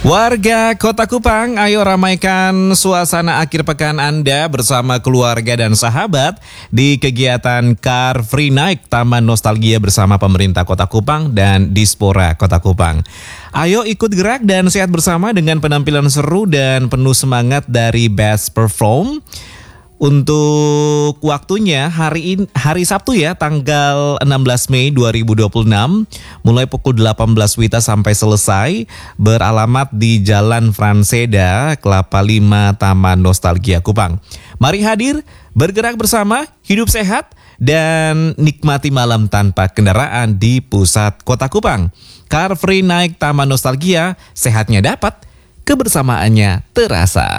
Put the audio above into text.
Warga Kota Kupang, ayo ramaikan suasana akhir pekan Anda bersama keluarga dan sahabat di kegiatan Car Free Night Taman Nostalgia bersama pemerintah Kota Kupang dan Dispora Kota Kupang. Ayo ikut gerak dan sehat bersama dengan penampilan seru dan penuh semangat dari Best Perform. Untuk waktunya hari Sabtu ya, tanggal 16 Mei 2026 mulai pukul 18 WITA sampai selesai, beralamat di Jalan Franseda, Kelapa 5, Taman Nostalgia Kupang. Mari hadir, bergerak bersama, hidup sehat dan nikmati malam tanpa kendaraan di pusat Kota Kupang. Car Free Night Taman Nostalgia, sehatnya dapat, kebersamaannya terasa.